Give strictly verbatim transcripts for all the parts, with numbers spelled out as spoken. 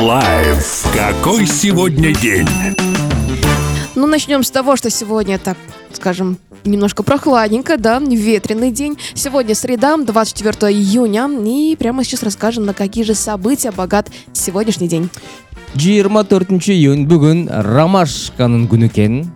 Лайф. Какой сегодня день? Ну, начнем с того, что сегодня, так скажем, немножко прохладненько, да, ветреный день. Сегодня среда, двадцать четвёртого июня, и прямо сейчас расскажем, на какие же события богат сегодняшний день. жыйырма төртүнчү июнь бүгүн ромашканын күнү экен.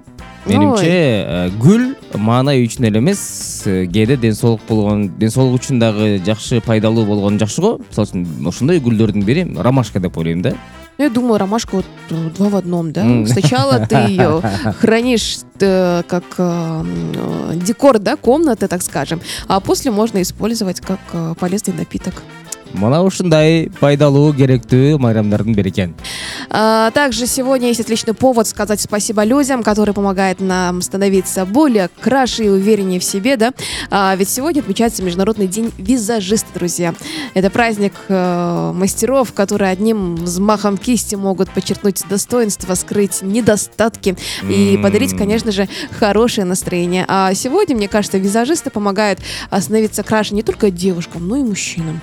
Менимче гүл маанай үчүн эле эмес, кээде ден соолук болгон, ден соолук үчүн дагы жакшы, пайдалуу болгон жакшы го. Мисалы үчүн ошондой гүлдөрдүн бири ромашка деп ойлойм да. Я думаю, ромашка вот два в одном, да? Сначала ты ее хранишь э, как э, декор, да, комнаты, так скажем, а после можно использовать как э, полезный напиток. Мана ушундай пайдалуу, керектүү майрамдардын бири экен. А, также сегодня есть отличный повод сказать спасибо людям, которые помогают нам становиться более краше и увереннее в себе, да? А, ведь сегодня отмечается Международный день визажиста, друзья. Это праздник э, мастеров, которые одним взмахом кисти могут подчеркнуть достоинства, скрыть недостатки и М. подарить, конечно же, хорошее настроение. А сегодня, мне кажется, визажисты помогают становиться краше не только девушкам, но и мужчинам.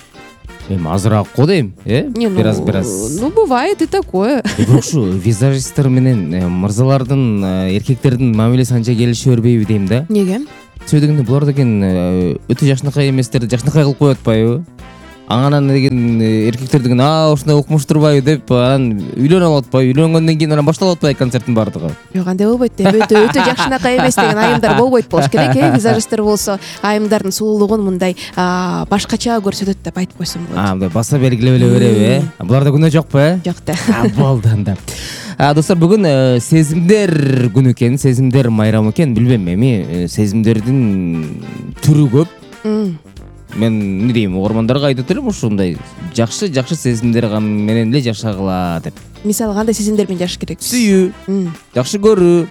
Эми азыраак го дейм, э? Не, ну, Бираз бираз. ну, бывает и такое. Бирок ушу визажисттер менен э, мырзалардын, э, эркектердин мамилеси анча келише бербейби дейм да. Неге? Себеби дегенде булар деген э, өтө жакшынакай эместерди жакшынакай кылып коюп атпайбы? Анан деген э, эркектер деген а ушундай укмуш турбайбы деп анан үйлөнүп алып атпайбы? Үйлөнгөндөн кийин анан башталып атпайбы концерттин баардыгы? Жок, андай болбойт да. Өтө өтө жакшынакай эмес деген айымдар болбойт болуш керек, э? Визажисттер болсо айымдардын сулуулугун мындай а, башкача көрсөтөт деп айтып койсом болот. А, мындай баса белгилеп эле береби, э? Буларда күнөө жокпу, э? Жок да. А, болду анда. А, достор, бүгүн э, сезимдер күнү экен, сезимдер майрамы экен. Билбейм, эми э, сезимдердин түрү көп. М. Мен эмне дейм, угармандарга айтып элем ушундай жакшы жакшы сезимдер менен эле жашагыла деп. Мисалы кандай сезимдермен жашаш керек? Сүйүү, М. жакшы көрүү.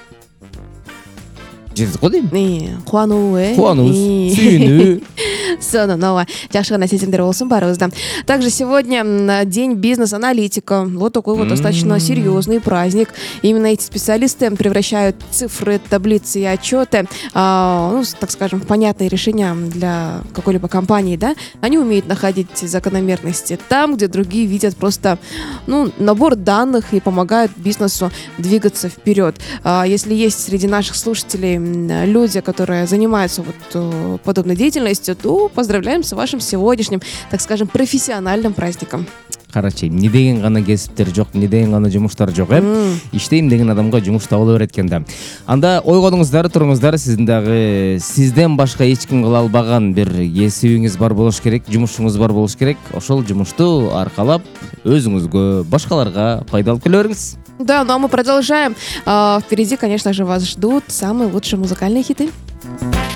Жетет го дейм. Э, кубануу, э? Кубануу, Э. сүйүнүү. Сонун, ооба, жакшы гана сезимдер болсун баарыбызда. Также сегодня м, день бизнес-аналитика. Вот такой вот достаточно серьезный праздник. Именно эти специалисты превращают цифры, таблицы и отчеты, а, ну, так скажем, в понятные решения для какой-либо компании, да. Они умеют находить закономерности там, где другие видят просто, ну, набор данных и помогают бизнесу двигаться вперед. А, если есть среди наших слушателей м, люди, которые занимаются вот э, подобной деятельностью, то поздравляем с вашим сегодняшним, так скажем, профессиональным праздником. Карачы, эмне деген гана кесиптер жок, эмне деген гана жумуштар жок, э? М. Иштейм деген адамга жумуш табыла берет экен да. Анда ойгонуңуздар, туруңуздар, сиздин дагы сизден башка эч ким кыла албаган бир кесибиңиз бар болуш керек, жумушуңуз бар болуш керек. Ошол жумушту аркалап өзүңүзгө, башкаларга пайдалуу келе бериңиз. Да, ну а мы продолжаем. А, впереди, конечно же, вас ждут самые лучшие музыкальные хиты.